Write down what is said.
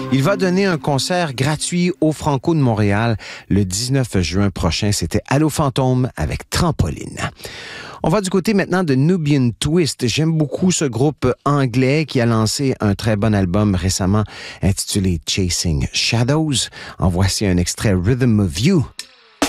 Il va donner un concert gratuit au Franco de Montréal le 19 juin prochain. C'était Allô Fantôme avec Trampoline. On va du côté maintenant de Nubian Twist. J'aime beaucoup ce groupe anglais qui a lancé un très bon album récemment intitulé Chasing Shadows. En voici un extrait Rhythm of You.